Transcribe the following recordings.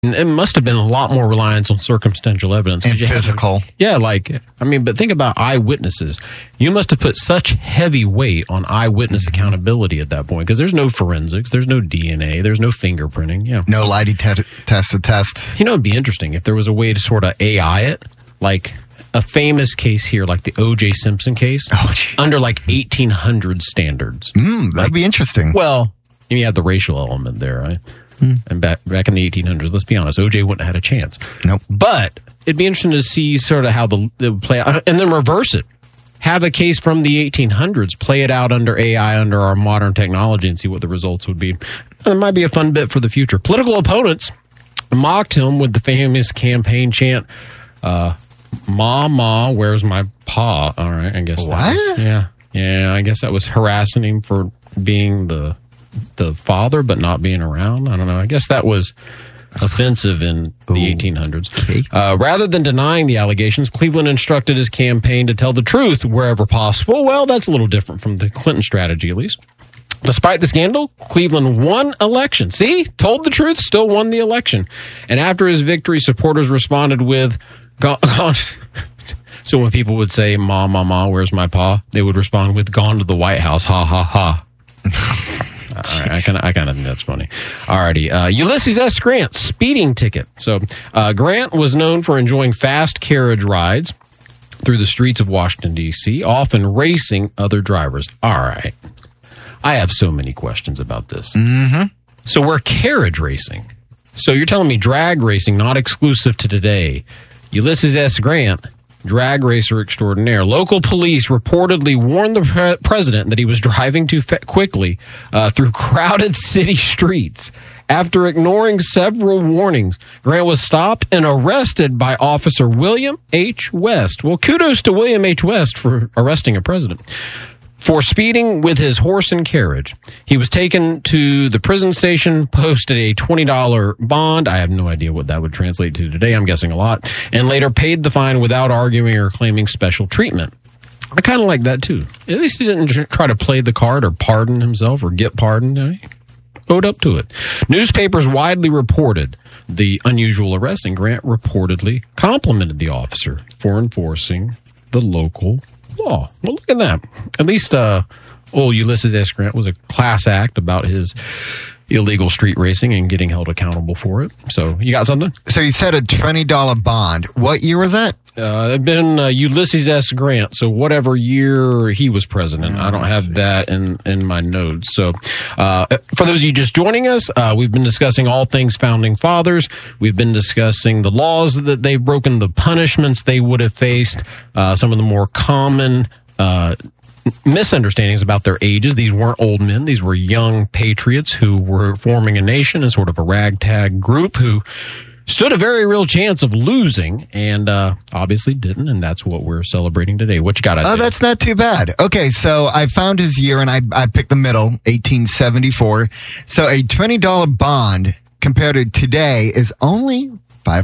It must have been a lot more reliance on circumstantial evidence. And physical. But think about eyewitnesses. You must have put such heavy weight on eyewitness accountability at that point, because there's no forensics, there's no DNA, there's no fingerprinting. Yeah. No lie test to test. You know, it'd be interesting if there was a way to sort of AI it, like a famous case here, like the O.J. Simpson case, under like 1800 standards. That'd be interesting. Well, you have the racial element there, right? And back in the 1800s, let's be honest, OJ wouldn't have had a chance. Nope. But it'd be interesting to see sort of how it would play out, and then reverse it. Have a case from the 1800s, play it out under AI, under our modern technology, and see what the results would be. It might be a fun bit for the future. Political opponents mocked him with the famous campaign chant, Ma, where's my pa? All right, I guess. What? Yeah, I guess that was harassing him for being the father but not being around. I don't know. I guess that was offensive in the 1800s. Okay. Rather than denying the allegations, Cleveland instructed his campaign to tell the truth wherever possible. Well, that's a little different from the Clinton strategy, at least. Despite the scandal, Cleveland won election. See? Told the truth, still won the election. And after his victory, supporters responded with, gone. So when people would say, Ma, where's my pa? They would respond with, gone to the White House, ha, ha, ha. All right, I kind of think that's funny. Alrighty, Ulysses S. Grant, speeding ticket. So Grant was known for enjoying fast carriage rides through the streets of Washington, D.C., often racing other drivers. All right. I have so many questions about this. Mm-hmm. So we're carriage racing. So you're telling me drag racing, not exclusive to today. Ulysses S. Grant, drag racer extraordinaire. Local police reportedly warned the president that he was driving too quickly through crowded city streets. After ignoring several warnings, Grant was stopped and arrested by Officer William H. West. Well, kudos to William H. West for arresting a president. For speeding with his horse and carriage. He was taken to the prison station, posted a $20 bond. I have no idea what that would translate to today. I'm guessing a lot. And later paid the fine without arguing or claiming special treatment. I kind of like that, too. At least he didn't try to play the card or pardon himself or get pardoned. He owed up to it. Newspapers widely reported the unusual arrest, and Grant reportedly complimented the officer for enforcing the local law. Well, look at that. At least old Ulysses S. Grant was a class act about his illegal street racing and getting held accountable for it. So, you got something? So, you said a $20 bond. What year was that? It'd been Ulysses S. Grant, so whatever year he was president. I don't have that in my notes. So, for those of you just joining us, we've been discussing all things Founding Fathers. We've been discussing the laws that they've broken, the punishments they would have faced, some of the more common misunderstandings about their ages. These weren't old men. These were young patriots who were forming a nation and sort of a ragtag group who stood a very real chance of losing and obviously didn't, and that's what we're celebrating today. What you got? Oh, that's not too bad. Okay, so I found his year, and I picked the middle, 1874. So a $20 bond compared to today is only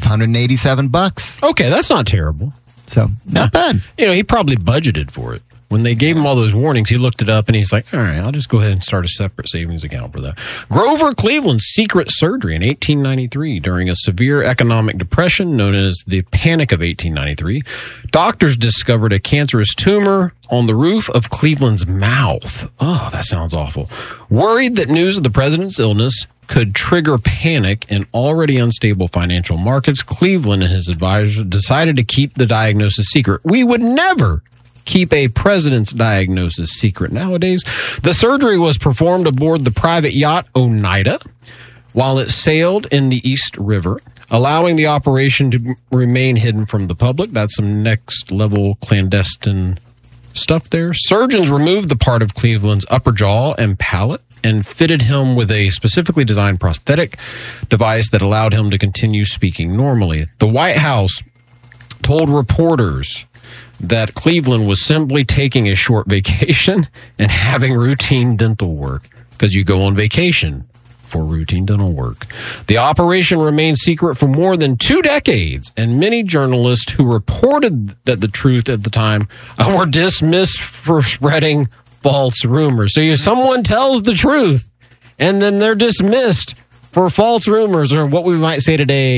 $587. Okay, that's not terrible. So, not bad. You know, he probably budgeted for it. When they gave him all those warnings, he looked it up and he's like, all right, I'll just go ahead and start a separate savings account for that. Grover Cleveland's secret surgery in 1893 during a severe economic depression known as the Panic of 1893. Doctors discovered a cancerous tumor on the roof of Cleveland's mouth. Oh, that sounds awful. Worried that news of the president's illness could trigger panic in already unstable financial markets, Cleveland and his advisors decided to keep the diagnosis secret. We would never keep a president's diagnosis secret nowadays. The surgery was performed aboard the private yacht Oneida while it sailed in the East River, allowing the operation to remain hidden from the public. That's some next level clandestine stuff there. Surgeons removed the part of Cleveland's upper jaw and palate and fitted him with a specifically designed prosthetic device that allowed him to continue speaking normally. The White House told reporters that Cleveland was simply taking a short vacation and having routine dental work, because you go on vacation for routine dental work. The operation remained secret for more than 2 decades, and many journalists who reported that the truth at the time were dismissed for spreading false rumors. So someone tells the truth, and then they're dismissed for false rumors, or what we might say today,